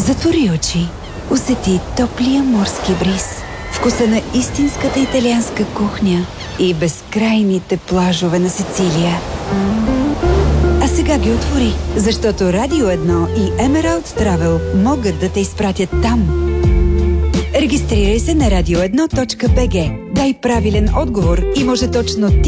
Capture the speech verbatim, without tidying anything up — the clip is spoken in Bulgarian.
Затвори очи. Усети топлия морски бриз, вкуса на истинската италианска кухня и безкрайните плажове на Сицилия. А сега ги отвори, защото Радио едно и Emerald Travel могат да те изпратят там. Регистрирай се на радио едно точка би джи. Дай правилен отговор и може точно ти